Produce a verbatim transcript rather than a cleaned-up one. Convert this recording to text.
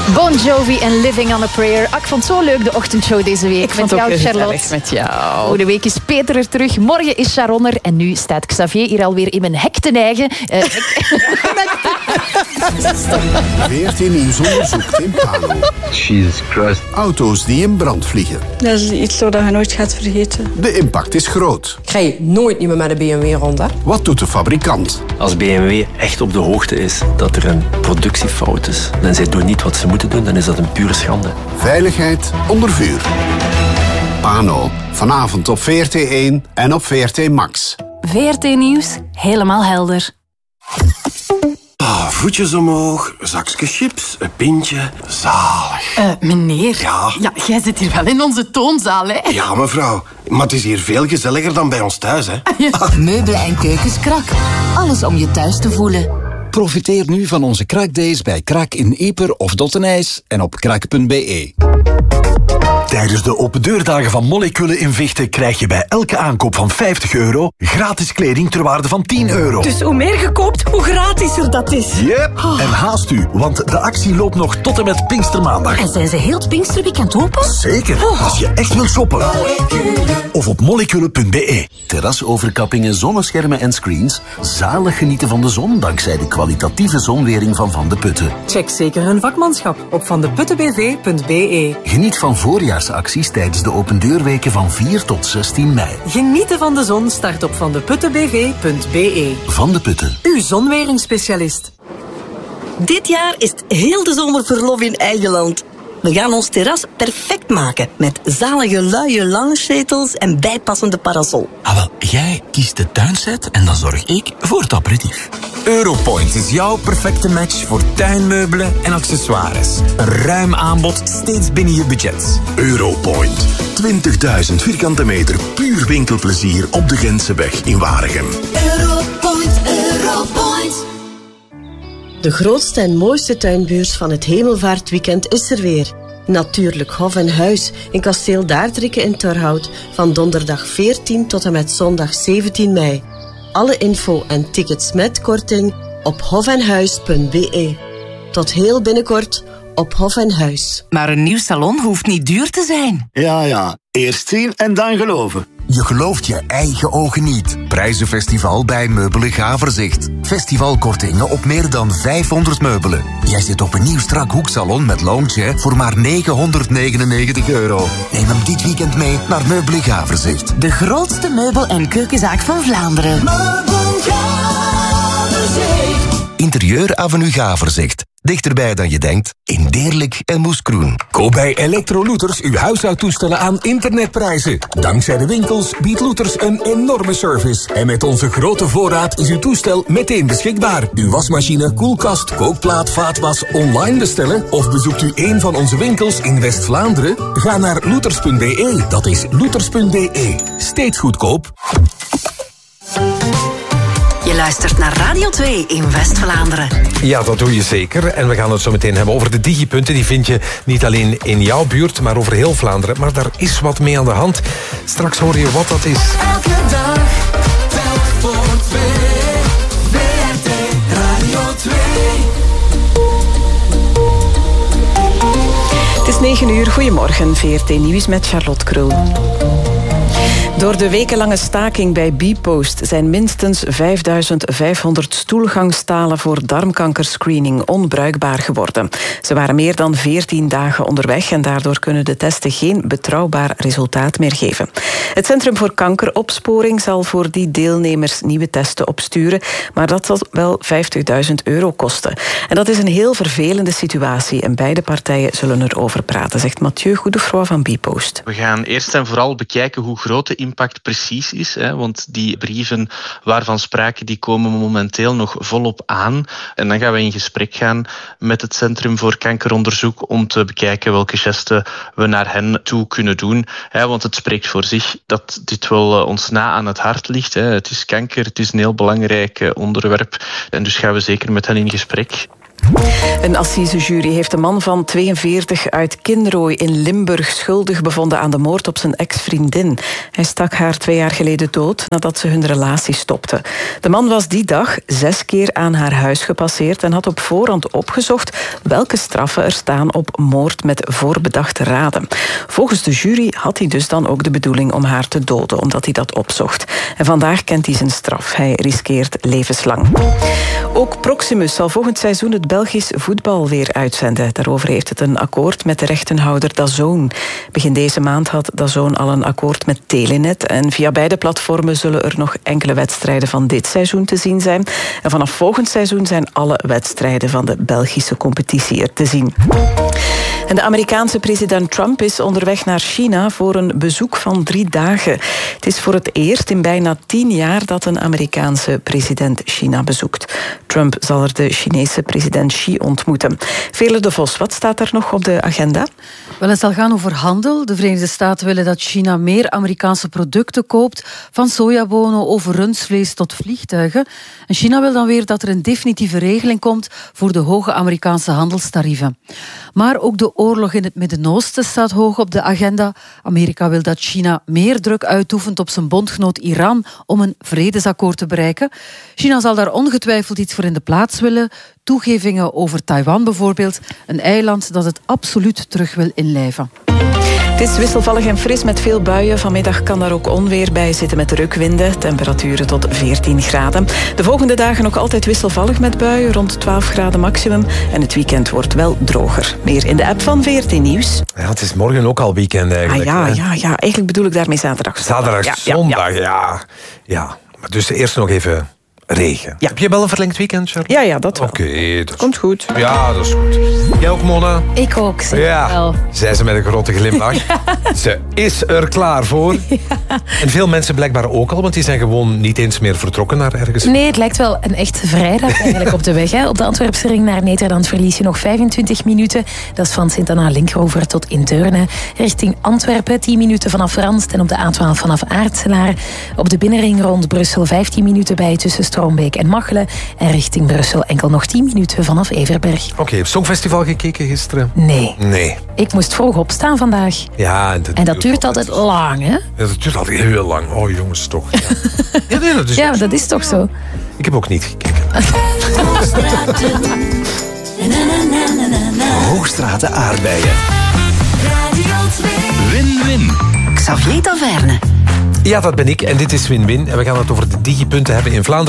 Bon Jovi en Living on a Prayer. Ik vond het zo leuk, de ochtendshow deze week. Ik vond met jou, ook Charlotte. met jou. Voor de week is Peter er terug. Morgen is Sharon er. En nu staat Xavier hier alweer in mijn hek te neigen. Uh, V R T Nieuws onderzoekt in Pano. Jesus Christ. Auto's die in brand vliegen. Dat is iets dat je nooit gaat vergeten. De impact is groot. Ik rij nooit niet meer met een B M W rond, hè? Wat doet de fabrikant? Als B M W echt op de hoogte is dat er een productiefout is en zij doen niet wat ze moeten doen, dan is dat een pure schande. Veiligheid onder vuur. Pano. Vanavond op V R T één en op V R T Max. V R T Nieuws. Helemaal helder. Ah, voetjes omhoog, zakje chips, een pintje. Zalig. Uh, meneer. Ja? Ja, jij zit hier wel in onze toonzaal, hè? Ja, mevrouw. Maar het is hier veel gezelliger dan bij ons thuis, hè? Ja. Meubelen en keukens Krak. Alles om je thuis te voelen. Profiteer nu van onze Krakdays bij Krak in Ieper of Dottenijs en op krak punt b e. Tijdens de opendeurdagen van Molecule in Vechten krijg je bij elke aankoop van vijftig euro gratis kleding ter waarde van tien euro. Dus hoe meer je koopt, hoe gratisser dat is. Yep. Oh. En haast u, want de actie loopt nog tot en met Pinkstermaandag. En zijn ze heel het Pinksterweekend open? Zeker, oh. Als je echt wilt shoppen. Molecule. Of op molecule punt b e. Terrasoverkappingen, zonneschermen en screens. Zalig genieten van de zon dankzij de kwalitatieve zonwering van Van de Putten. Check zeker hun vakmanschap op van de putten b v punt b e. Geniet van voorjaarsacties tijdens de opendeurweken van vier tot zestien mei. Genieten van de zon start op van de putten b v punt b e. Van de Putten. Uw zonweringsspecialist. Dit jaar is het heel de zomer verlof in eigen land. We gaan ons terras perfect maken met zalige luie loungezetels en bijpassende parasol. Ah, wel, jij kiest de tuinset en dan zorg ik voor het aperitief. Europoint is jouw perfecte match voor tuinmeubelen en accessoires. Een ruim aanbod, steeds binnen je budget. Europoint. twintigduizend vierkante meter puur winkelplezier op de Gentseweg in Waregem. Europoint, Europoint. De grootste en mooiste tuinbeurs van het Hemelvaartweekend is er weer. Natuurlijk Hof en Huis in Kasteel Daardrikke in Torhout van donderdag veertien tot en met zondag zeventien mei. Alle info en tickets met korting op hof en huis punt b e. Tot heel binnenkort op Hof en Huis. Maar een nieuw salon hoeft niet duur te zijn. Ja, ja. Eerst zien en dan geloven. Je gelooft je eigen ogen niet. Prijzenfestival bij Meubelen Gaverzicht. Festivalkortingen op meer dan vijfhonderd meubelen. Jij zit op een nieuw strak hoeksalon met lounge voor maar negenhonderdnegenennegentig euro. Neem hem dit weekend mee naar Meubelen Gaverzicht. De grootste meubel- en keukenzaak van Vlaanderen. Interieur Avenue Gaverzicht. Dichterbij dan je denkt, in Deerlijk en Moeskroen. Koop bij Electro-Looters uw huishoudtoestellen aan internetprijzen. Dankzij de winkels biedt Looters een enorme service. En met onze grote voorraad is uw toestel meteen beschikbaar. Uw wasmachine, koelkast, kookplaat, vaatwas online bestellen? Of bezoekt u een van onze winkels in West-Vlaanderen? Ga naar looters punt b e. Dat is looters punt b e. Steeds goedkoop. Je luistert naar Radio twee in West-Vlaanderen. Ja, dat doe je zeker. En we gaan het zo meteen hebben over de digipunten. Die vind je niet alleen in jouw buurt, maar over heel Vlaanderen. Maar daar is wat mee aan de hand. Straks hoor je wat dat is. Elke dag, telk voor twee. V R T Radio twee. Het is negen uur. Goedemorgen. V R T Nieuws met Charlotte Krul. Door de wekenlange staking bij Bpost zijn minstens vijfduizend vijfhonderd stoelgangstalen voor darmkankerscreening onbruikbaar geworden. Ze waren meer dan veertien dagen onderweg en daardoor kunnen de testen geen betrouwbaar resultaat meer geven. Het Centrum voor Kankeropsporing zal voor die deelnemers nieuwe testen opsturen, maar dat zal wel vijftigduizend euro kosten. En dat is een heel vervelende situatie en beide partijen zullen erover praten, zegt Mathieu Goedefroy van Bpost. We gaan eerst en vooral bekijken hoe groot de impact precies is, hè, want die brieven waarvan sprake, die komen momenteel nog volop aan. En dan gaan we in gesprek gaan met het Centrum voor Kankeronderzoek om te bekijken welke gesten we naar hen toe kunnen doen. Hè, want het spreekt voor zich dat dit wel ons na aan het hart ligt. Hè. Het is kanker, het is een heel belangrijk onderwerp en dus gaan we zeker met hen in gesprek. Een assisejury heeft een man van tweeënveertig uit Kinrooi in Limburg schuldig bevonden aan de moord op zijn ex-vriendin. Hij stak haar twee jaar geleden dood nadat ze hun relatie stopte. De man was die dag zes keer aan haar huis gepasseerd en had op voorhand opgezocht welke straffen er staan op moord met voorbedachte raden. Volgens de jury had hij dus dan ook de bedoeling om haar te doden, omdat hij dat opzocht. En vandaag kent hij zijn straf. Hij riskeert levenslang. Ook Proximus zal volgend seizoen het Belgisch voetbal weer uitzenden. Daarover heeft het een akkoord met de rechtenhouder DAZN. Begin deze maand had DAZN al een akkoord met Telenet. En via beide platformen zullen er nog enkele wedstrijden van dit seizoen te zien zijn. En vanaf volgend seizoen zijn alle wedstrijden van de Belgische competitie er te zien. En de Amerikaanse president Trump is onderweg naar China voor een bezoek van drie dagen. Het is voor het eerst in bijna tien jaar dat een Amerikaanse president China bezoekt. Trump zal er de Chinese president Xi ontmoeten. Veerle de Vos, wat staat er nog op de agenda? Wel, het zal gaan over handel. De Verenigde Staten willen dat China meer Amerikaanse producten koopt, van sojabonen over rundvlees tot vliegtuigen. En China wil dan weer dat er een definitieve regeling komt voor de hoge Amerikaanse handelstarieven. Maar ook de oorlog in het Midden-Oosten staat hoog op de agenda. Amerika wil dat China meer druk uitoefent op zijn bondgenoot Iran om een vredesakkoord te bereiken. China zal daar ongetwijfeld iets voor in de plaats willen. Toegevingen over Taiwan bijvoorbeeld, een eiland dat het absoluut terug wil inlijven. Het is wisselvallig en fris met veel buien. Vanmiddag kan daar ook onweer bij zitten met reukwinden. Temperaturen tot veertien graden. De volgende dagen nog altijd wisselvallig met buien, rond twaalf graden maximum. En het weekend wordt wel droger. Meer in de app van V R T Nieuws. Ja, het is morgen ook al weekend eigenlijk. Ah, ja, hè? ja, ja, eigenlijk bedoel ik daarmee zaterdag. Zaterdag, ja, zondag, ja. Ja, ja. ja. Maar dus eerst nog even regen. Ja. Heb je wel een verlengd weekend, Charlotte? Ja, ja, dat wel. Oké, okay, dat komt goed. Ja, dat is goed. Jij ook, Mona? Ik ook, zeker ja. wel. Zei ze met een grote glimlach. Ja. Ze is er klaar voor. Ja. En veel mensen blijkbaar ook al, want die zijn gewoon niet eens meer vertrokken naar ergens. Nee, het lijkt wel een echt vrijdag eigenlijk op de weg. Hè. Op de Antwerpse ring naar Nederland verlies je nog vijfentwintig minuten. Dat is van Sint-Anna-Linkeroever tot in Deurne. Richting Antwerpen tien minuten vanaf Ranst en op de A twaalf vanaf Aartselaar. Op de binnenring rond Brussel vijftien minuten bij tussen Stroombeek en Machelen. En richting Brussel enkel nog tien minuten vanaf Everberg. Oké, okay, heb je Songfestival gekeken gisteren? Nee. Nee. Ik moest vroeg opstaan vandaag. Ja, en dat, en dat duurt altijd lang, hè? Ja, dat duurt altijd heel lang. Oh, jongens, toch. Ja, ja, nee, dat is, ja dat is toch zo. Ik heb ook niet gekeken. Hoogstraten aardbeien. Win-win. Xavier Taverne. Ja, dat ben ik. En dit is Win-Win. En we gaan het over de digipunten hebben in Vlaanderen.